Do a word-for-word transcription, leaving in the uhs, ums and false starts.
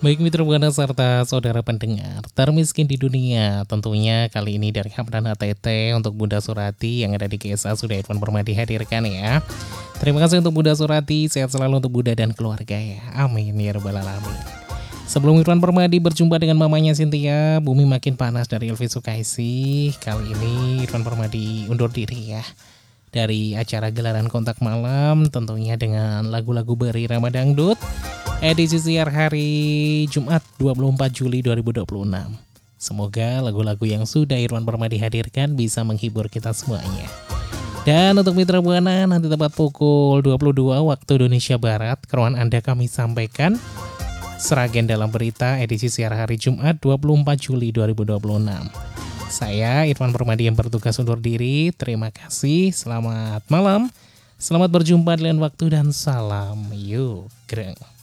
Baik mitra Buana serta saudara pendengar, termiskin di dunia tentunya kali ini dari Hamdan H T T untuk Bunda Surati yang ada di K S A sudah Irfan Permadi hadirkan ya. Terima kasih untuk Bunda Surati, sehat selalu untuk Bunda dan keluarga ya. Amin ya rabbal alamin. Sebelum Irfan Permadi berjumpa dengan mamanya Cynthia, bumi makin panas dari Elvi Sukaisi. Kali ini Irfan Permadi undur diri ya dari acara gelaran kontak malam, tentunya dengan lagu-lagu berirama dangdut edisi siar hari Jumat dua puluh empat Juli dua ribu dua puluh enam. Semoga lagu-lagu yang sudah Irfan Permadi hadirkan bisa menghibur kita semuanya. Dan untuk mitra Buana, nanti tepat pukul dua puluh dua waktu Indonesia Barat, keruan Anda kami sampaikan Sragen dalam berita edisi siar hari Jumat dua puluh empat Juli dua ribu dua puluh enam. Saya Irfan Permadi yang bertugas undur diri. Terima kasih, selamat malam, selamat berjumpa di lain waktu dan salam yuk greng.